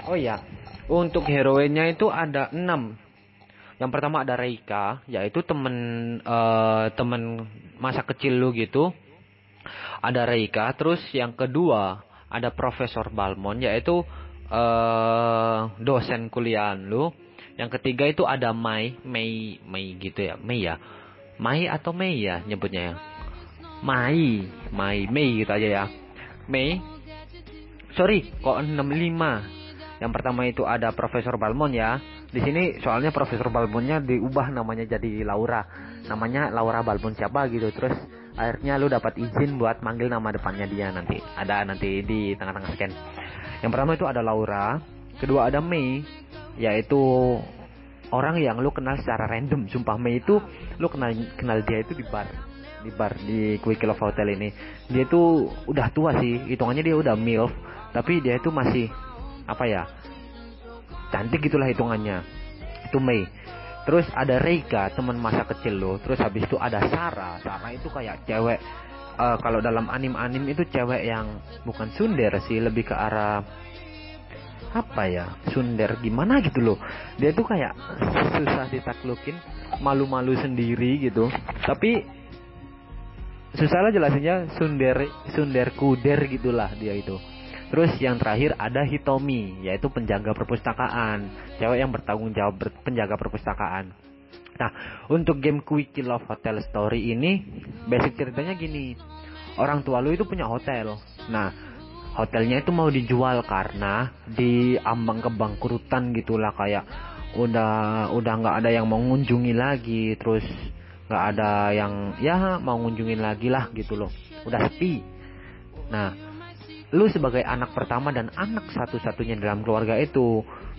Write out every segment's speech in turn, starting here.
Oh iya, untuk heroinnya itu ada 6. Yang pertama ada Reika, yaitu temen masa kecil lu gitu. Ada Reika, terus yang kedua ada Profesor Balmond, yaitu dosen kuliahan lu. Yang ketiga itu ada Mei gitu ya, Mei ya, Mai atau Mei ya nyebutnya ya, Mei gitu aja ya, Mei. Sorry, kok 65. Yang pertama itu ada Profesor Balmond ya. Di sini soalnya Profesor Balmondnya diubah namanya jadi Laura. Namanya Laura Balmond siapa gitu. Terus akhirnya lu dapat izin buat manggil nama depannya dia nanti. Ada nanti di tengah-tengah scan. Yang pertama itu ada Laura. Kedua ada Mei, yaitu orang yang lu kenal secara random. Sumpah, Mei itu lu kenal dia itu di bar di Quickie Love Hotel ini. Dia itu udah tua sih, hitungannya dia udah MILF, tapi dia itu masih apa ya, cantik gitulah hitungannya. Itu Mei. Terus ada Reika, teman masa kecil lo. Terus habis itu ada Sarah itu kayak cewek, kalau dalam anim itu cewek yang bukan tsundere sih, lebih ke arah apa ya, tsundere gimana gitu loh. Dia tuh kayak susah ditaklukin, malu-malu sendiri gitu. Tapi susah lah jelasinnya, sunder kuder gitulah dia itu. Terus yang terakhir ada Hitomi, yaitu penjaga perpustakaan, cewek yang bertanggung jawab penjaga perpustakaan. Nah, untuk game Quickie Love Hotel Story ini basic ceritanya gini. Orang tua lu itu punya hotel. Nah, hotelnya itu mau dijual karena di ambang kebangkrutan gitulah, kayak udah nggak ada yang mau ngunjungi lagi, terus nggak ada yang ya mau ngunjungin lagi lah gitu loh, udah sepi. Nah, lu sebagai anak pertama dan anak satu-satunya dalam keluarga itu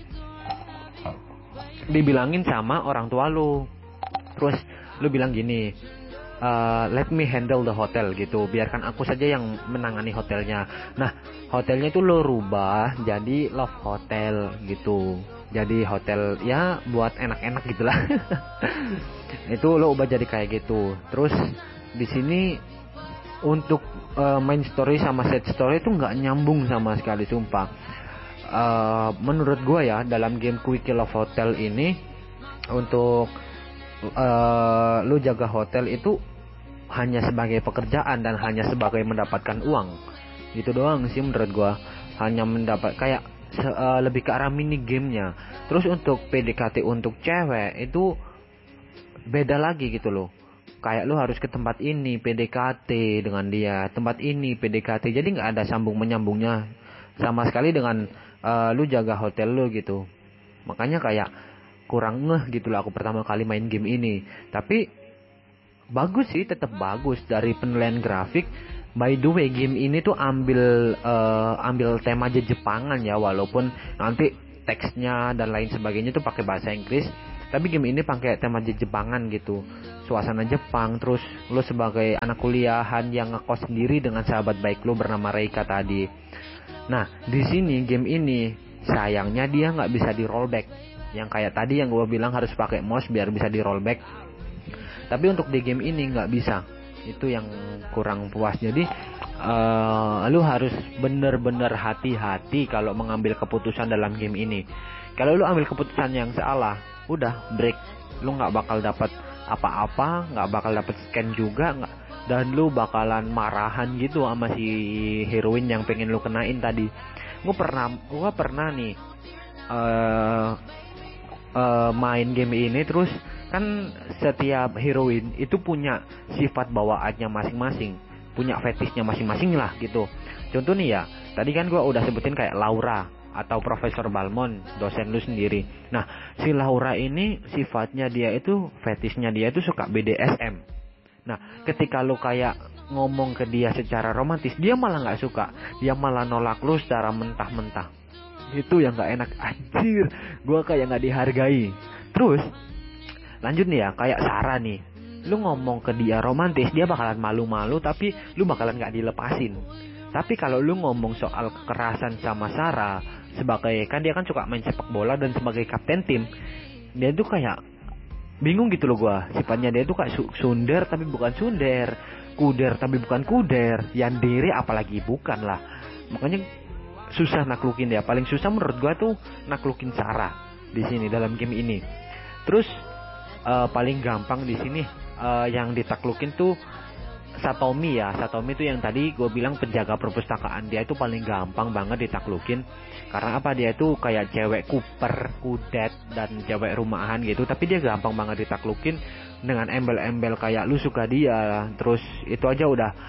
dibilangin sama orang tua lu, terus lu bilang gini, let me handle the hotel gitu, biarkan aku saja yang menangani hotelnya. Nah, hotelnya itu lo rubah jadi love hotel gitu, jadi hotel ya buat enak-enak gitulah. Itu lo ubah jadi kayak gitu. Terus di sini untuk main story sama set story itu nggak nyambung sama sekali, sumpah. Menurut gue ya, dalam game Quickie Love Hotel ini, untuk lu jaga hotel itu hanya sebagai pekerjaan dan hanya sebagai mendapatkan uang, gitu doang sih menurut gua. Hanya mendapat kayak lebih ke arah mini gamenya. Terus untuk PDKT untuk cewek itu beda lagi gitu loh. Kayak lu harus ke tempat ini PDKT dengan dia, tempat ini PDKT, jadi nggak ada sambung menyambungnya sama sekali dengan lu jaga hotel lu gitu. Makanya kayak kurang ngeh gitu lah aku pertama kali main game ini. Tapi bagus sih, tetap bagus dari penilaian grafik. By the way, game ini tuh ambil tema Jepangan ya, walaupun nanti teksnya dan lain sebagainya tuh pakai bahasa Inggris. Tapi game ini pakai tema Jepangan gitu, suasana Jepang. Terus lo sebagai anak kuliahan yang ngekos sendiri dengan sahabat baik lo bernama Reika tadi. Nah, di sini game ini sayangnya dia nggak bisa di rollback. Yang kayak tadi yang gue bilang harus pakai mouse biar bisa di rollback. Tapi untuk di game ini nggak bisa. Itu yang kurang puas. Jadi lu harus bener-bener hati-hati kalau mengambil keputusan dalam game ini. Kalau lu ambil keputusan yang salah, udah break. Lu nggak bakal dapat apa-apa, nggak bakal dapat scan juga, nggak, dan lu bakalan marahan gitu sama si heroin yang pengen lu kenain tadi. Gua pernah nih main game ini, terus kan setiap heroin itu punya sifat bawaannya masing-masing, punya fetishnya masing-masing lah gitu. Contoh nih ya, tadi kan gue udah sebutin kayak Laura atau Profesor Balmond, dosen lu sendiri. Nah, si Laura ini sifatnya dia itu, fetishnya dia itu suka BDSM. Nah, ketika lu kayak ngomong ke dia secara romantis, dia malah nggak suka, dia malah nolak lu secara mentah-mentah. Itu yang nggak enak, anjir, gue kayak nggak dihargai. Terus lanjut nih ya, kayak Sarah nih, lu ngomong ke dia romantis, dia bakalan malu-malu, tapi lu bakalan nggak dilepasin. Tapi kalau lu ngomong soal kekerasan sama Sarah, sebagai kan dia kan suka main sepak bola dan sebagai kapten tim, dia tuh kayak bingung gitu loh gua. Sifatnya dia tuh kayak sunder tapi bukan sunder, kuder tapi bukan kuder, yandere apalagi bukan lah. Makanya susah naklukin ya. Paling susah menurut gua tuh naklukin Sarah di sini dalam game ini. Terus paling gampang di sini yang ditaklukin tuh Satomi ya. Satomi itu yang tadi gue bilang penjaga perpustakaan. Dia itu paling gampang banget ditaklukin. Karena apa? Dia itu kayak cewek kuper, kudet, dan cewek rumahan gitu. Tapi dia gampang banget ditaklukin dengan embel-embel kayak lu suka dia. Terus itu aja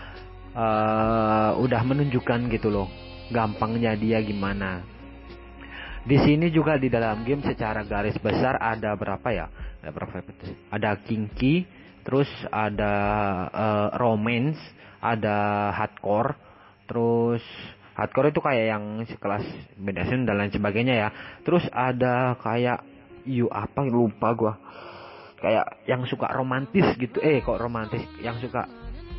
udah menunjukkan gitu loh gampangnya dia gimana. Di sini juga di dalam game secara garis besar ada berapa ya? Ada kinky, terus ada romance, ada hardcore. Terus hardcore itu kayak yang sekelas BDSM dan lain sebagainya ya. Terus ada kayak apa lupa gua. Kayak yang suka romantis gitu. Kok romantis? Yang suka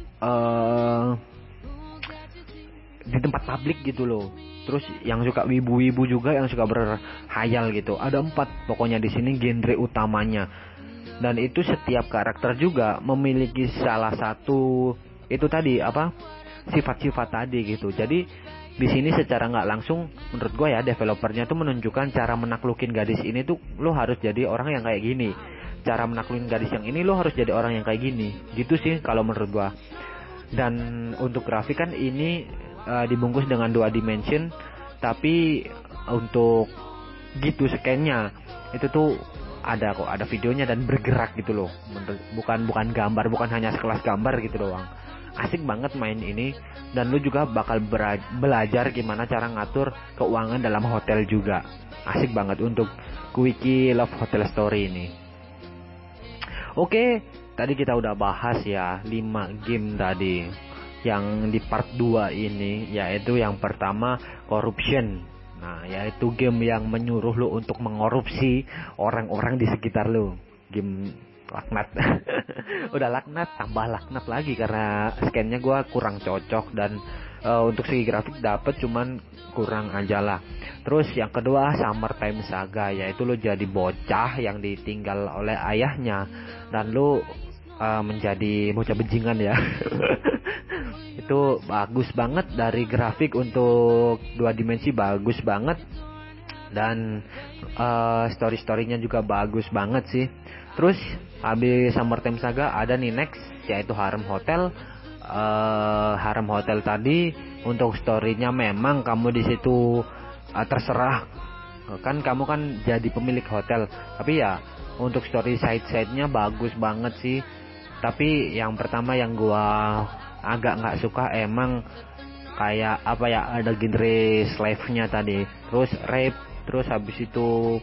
di tempat publik gitu loh. Terus yang suka wibu-wibu juga, yang suka berhayal gitu. Ada 4 pokoknya di sini genre utamanya. Dan itu setiap karakter juga memiliki salah satu itu tadi apa sifat-sifat tadi gitu. Jadi di sini secara nggak langsung menurut gue ya developernya tuh menunjukkan cara menaklukin gadis ini tuh lo harus jadi orang yang kayak gini. Cara menaklukin gadis yang ini lo harus jadi orang yang kayak gini. Gitu sih kalau menurut gue. Dan untuk grafik kan ini dibungkus dengan 2 dimension, tapi untuk gitu scan-nya itu tuh ada videonya dan bergerak gitu loh. Bukan gambar, bukan hanya sekelas gambar gitu doang. Asik banget main ini, dan lu juga bakal belajar gimana cara ngatur keuangan dalam hotel juga. Asik banget untuk Quickie Love Hotel Story ini. Oke, tadi kita udah bahas ya 5 game tadi yang di part 2 ini, yaitu yang pertama Corruption. Nah, yaitu game yang menyuruh lo untuk mengkorupsi orang-orang di sekitar lo. Game laknat. Udah laknat, tambah laknat lagi karena scan-nya gue kurang cocok. Dan untuk segi grafik dapet, cuman kurang aja lah. Terus yang kedua Summertime Saga, yaitu lo jadi bocah yang ditinggal oleh ayahnya dan lo menjadi bocah bajingan ya. Itu bagus banget dari grafik, untuk 2 dimensi bagus banget, dan story-storynya juga bagus banget sih. Terus habis Summertime Saga ada nih next, yaitu Harem Hotel. Harem Hotel tadi untuk storynya memang kamu di situ terserah kan, kamu kan jadi pemilik hotel, tapi ya untuk story side-nya bagus banget sih. Tapi yang pertama yang gua agak nggak suka emang kayak apa ya, ada genre slave-nya tadi, terus rape, terus habis itu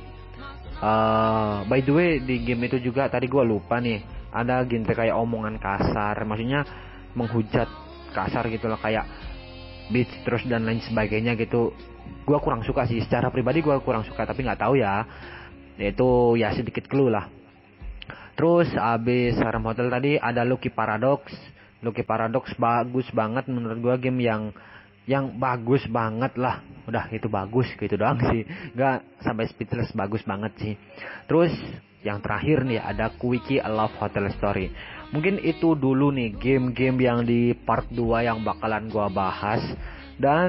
by the way di game itu juga tadi gua lupa nih, ada genre kayak omongan kasar, maksudnya menghujat kasar gitu loh, kayak bitch terus dan lain sebagainya gitu. Gua kurang suka sih, secara pribadi gua kurang suka, tapi nggak tahu ya, itu ya sedikit clue lah. Terus abis Harem Hotel tadi ada Lucky Paradox. Lucky Paradox bagus banget menurut gua, game yang bagus banget lah. Udah itu bagus gitu doang sih, nggak sampai speechless, bagus banget sih. Terus yang terakhir nih ada Quickie Love Hotel Story. Mungkin itu dulu nih game-game yang di part 2 yang bakalan gua bahas. Dan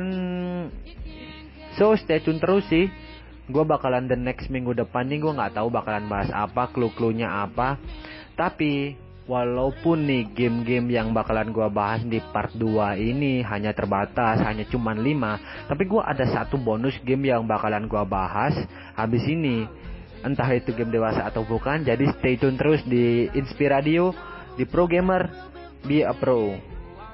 so stay tune terus sih. Gue bakalan the next minggu depan nih, gue nggak tahu bakalan bahas apa, clue-cluenya apa. Tapi walaupun nih game-game yang bakalan gue bahas di part 2 ini hanya terbatas, hanya cuman 5, tapi gue ada satu bonus game yang bakalan gue bahas habis ini. Entah itu game dewasa atau bukan, jadi stay tune terus di Inspiradio, di Pro Gamer, Be a Pro.